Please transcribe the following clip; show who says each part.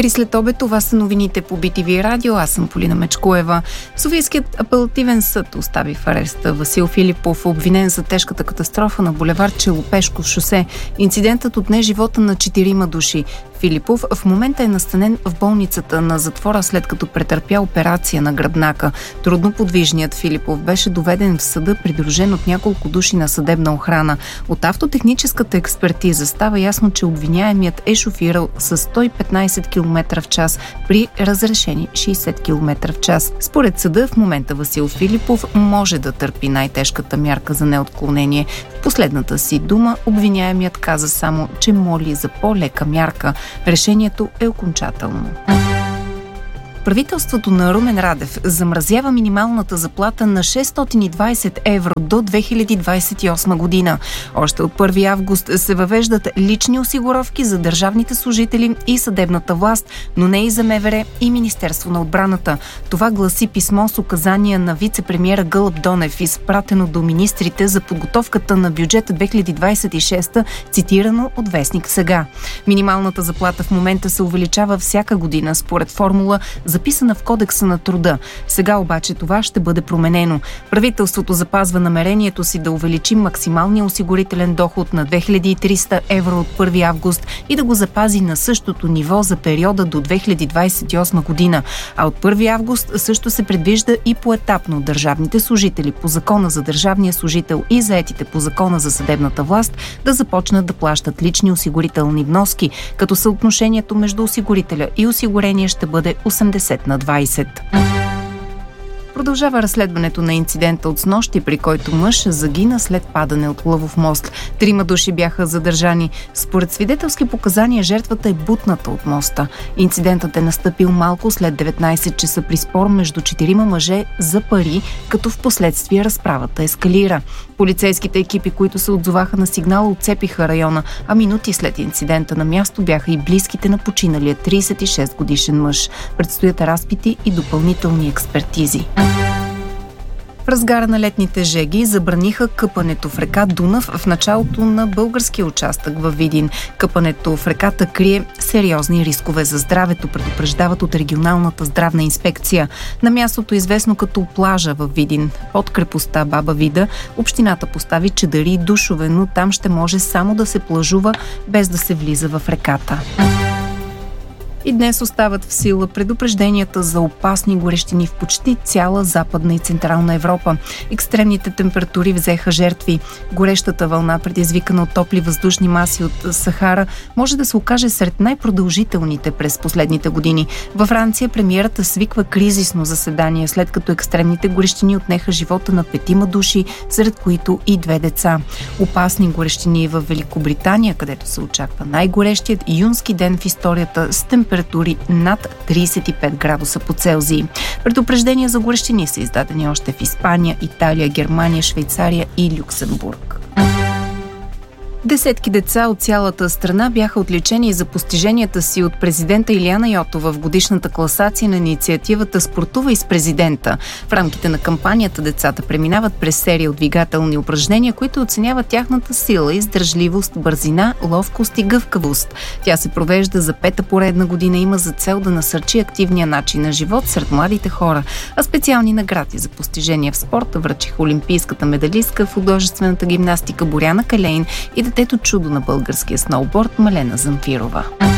Speaker 1: 3 след обед, това са новините по BTV Радио. Аз съм Полина Мечкоева. Софийският апелативен съд остави в ареста Васил Филипов, обвинен за тежката катастрофа на булевард Челопешков шосе. Инцидентът отне живота на 4 души. Филипов в момента е настанен в болницата на затвора, след като претърпя операция на гръбнака. Трудноподвижният Филипов беше доведен в съда, придружен от няколко души на съдебна охрана. От автотехническата експертиза става ясно, че обвиняемият е шофирал с 115 км в час при разрешени 60 км в час. Според съда в момента Васил Филипов може да търпи най-тежката мярка за неотклонение. В последната си дума обвиняемият каза само, че моли за по-лека мярка. Решението е окончателно. Правителството на Румен Радев замразява минималната заплата на 620 евро до 2028 година. Още от 1 август се въвеждат лични осигуровки за държавните служители и съдебната власт, но не и за МВР и Министерство на отбраната. Това гласи писмо с указания на вице-премиера Гълъб Донев, изпратено до министрите за подготовката на бюджета 2026, цитирано от вестник Сега. Минималната заплата в момента се увеличава всяка година според формула, записана в Кодекса на труда. Сега обаче това ще бъде променено. Правителството запазва намерението си да увеличи максималния осигурителен доход на 2300 евро от 1 август и да го запази на същото ниво за периода до 2028 година. А от 1 август също се предвижда и поетапно държавните служители по Закона за държавния служител и заетите по Закона за съдебната власт да започнат да плащат лични осигурителни вноски, като съотношението между осигурителя и осигурения ще бъде 80/20. Продължава разследването на инцидента от снощи, при който мъж загина след падане от Лъвов мост. 3 души бяха задържани. Според свидетелски показания жертвата е бутната от моста. Инцидентът е настъпил малко след 19 часа при спор между 4 мъже за пари, като в последствие разправата ескалира. Полицейските екипи, които се отзоваха на сигнала, отцепиха района, а минути след инцидента на място бяха и близките на починалия 36-годишен мъж. Предстоят разпити и допълнителни експертизи. В разгара на летните жеги забраниха къпането в река Дунав в началото на българския участък във Видин. Къпането в реката крие сериозни рискове за здравето, предупреждават от регионалната здравна инспекция. На мястото, известно като плажа във Видин, под крепостта Баба Вида, общината постави чадъри и душове, но там ще може само да се плажува, без да се влиза в реката. И днес остават в сила предупрежденията за опасни горещини в почти цяла Западна и Централна Европа. Екстремните температури взеха жертви. Горещата вълна, предизвикана от топли въздушни маси от Сахара, може да се окаже сред най-продължителните през последните години. Във Франция премиерата свиква кризисно заседание, след като екстремните горещини отнеха живота на 5 души, сред които и 2 деца. Опасни горещини в Великобритания, където се очаква най-горещият юнски ден в историята с температури над 35 градуса по Целзий. Предупреждения за горещини са издадени още в Испания, Италия, Германия, Швейцария и Люксембург. Десетки деца от цялата страна бяха отличени за постиженията си от президента Илияна Йотова в годишната класация на инициативата "Спортувай с президента". В рамките на кампанията децата преминават през серия от двигателни упражнения, които оценяват тяхната сила, издръжливост, бързина, ловкост и гъвкавост. Тя се провежда за 5-та поредна година и има за цел да насърчи активния начин на живот сред младите хора. А специални награди за постижения в спорта връчиха олимпийската медалистка в художествената гимнастика Боряна Калейн и детето чудо на българския сноуборд Малена Замфирова.